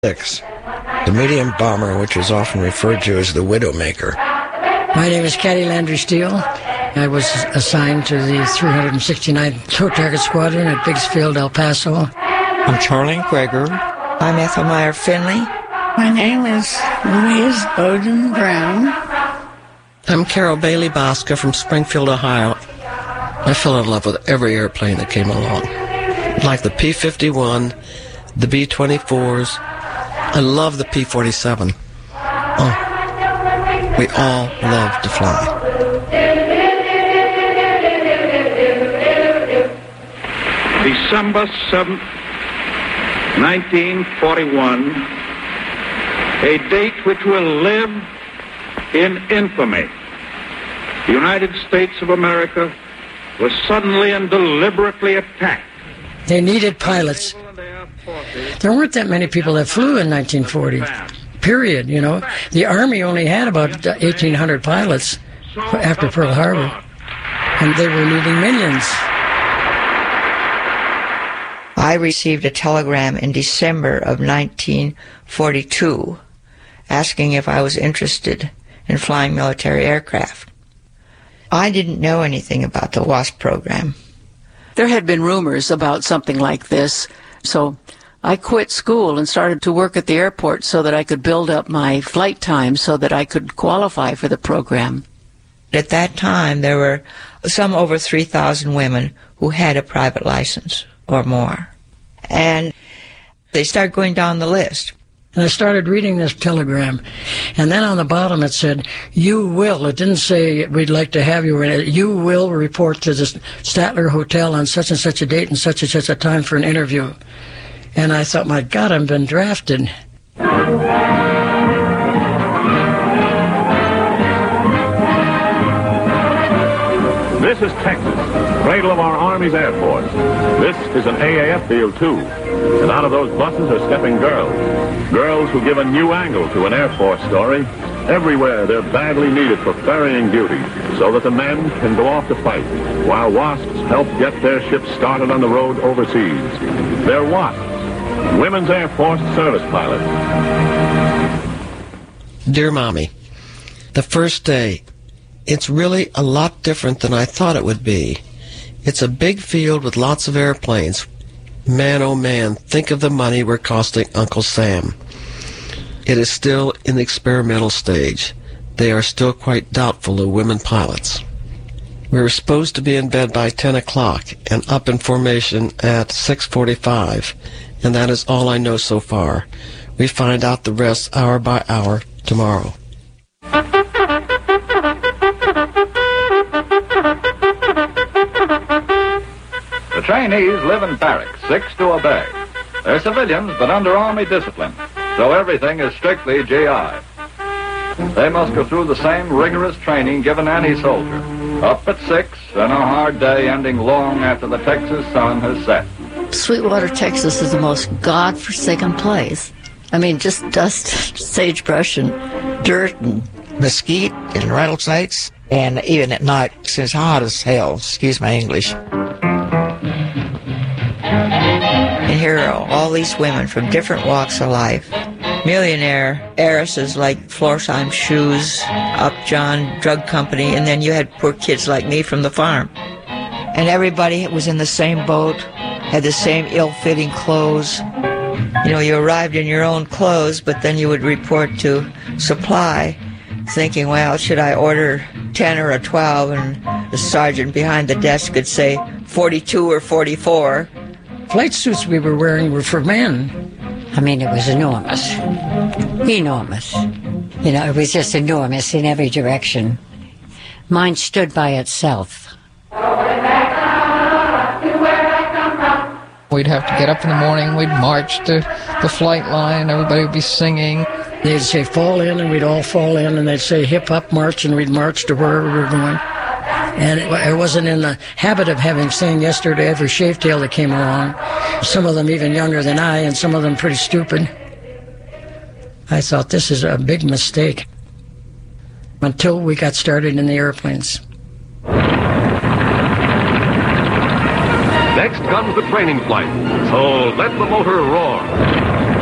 the medium bomber, which is often referred to as the Widowmaker. My name is Caddy Landry Steele. I was assigned to the 369th Tow Target Squadron at Biggsfield, El Paso. I'm Charlie Greger. I'm Ethel Meyer Finley. My name is Louise Bowden Brown. I'm Carol Bailey Bosca from Springfield, Ohio. I fell in love with every airplane that came along, like the P-51, the B-24s. I love the P-47. Oh, we all love to fly. December 7th, 1941, a date which will live in infamy. The United States of America was suddenly and deliberately attacked. They needed pilots. There weren't that many people that flew in 1940, period, you know. The Army only had about 1,800 pilots after Pearl Harbor, and they were needing millions. I received a telegram in December of 1942 asking if I was interested in flying military aircraft. I didn't know anything about the WASP program. There had been rumors about something like this, so I quit school and started to work at the airport so that I could build up my flight time so that I could qualify for the program. At that time, there were some over 3,000 women who had a private license or more. And they started going down the list. And I started reading this telegram, and then on the bottom it said, you will, it didn't say we'd like to have you, you will report to the Statler Hotel on such and such a date and such a time for an interview. And I thought, my God, I've been drafted. This is Texas, cradle of our Army's Air Force. This is an AAF field, too. And out of those buses are stepping girls. Girls who give a new angle to an Air Force story. Everywhere they're badly needed for ferrying duty so that the men can go off to fight while WASPs help get their ships started on the road overseas. They're WASPs, Women's Air Force Service Pilots. Dear Mommy, the first day, it's really a lot different than I thought it would be. It's a big field with lots of airplanes. Man, oh man, think of the money we're costing Uncle Sam. It is still in the experimental stage. They are still quite doubtful of women pilots. We were supposed to be in bed by 10 o'clock and up in formation at 6:45, and that is all I know so far. We find out the rest hour by hour tomorrow. The trainees live in barracks, 6 to a bay. They're civilians, but under Army discipline, so everything is strictly GI. They must go through the same rigorous training given any soldier. Up at 6, and a hard day ending long after the Texas sun has set. Sweetwater, Texas is the most God-forsaken place. I mean, just dust, sagebrush, and dirt, and mesquite, and rattlesnakes. And even at night, it's hot as hell, excuse my English. And here are all these women from different walks of life. Millionaire heiresses like Florsheim Shoes, Upjohn Drug Company, and then you had poor kids like me from the farm. And everybody was in the same boat, had the same ill-fitting clothes. You know, you arrived in your own clothes, but then you would report to supply, thinking, well, should I order 10 or a 12? And the sergeant behind the desk could say 42 or 44. Flight suits we were wearing were for men. I mean, it was enormous. Enormous. You know, it was just enormous in every direction. Mine stood by itself. We'd have to get up in the morning, we'd march to the flight line, everybody would be singing. They'd say, fall in, and we'd all fall in, and they'd say, hip hop march, and we'd march to wherever we were going. And I wasn't in the habit of having saying yes to every shavetail that came along. Some of them even younger than I, and some of them pretty stupid. I thought, this is a big mistake. Until we got started in the airplanes. Next comes the training flight, so let the motor roar.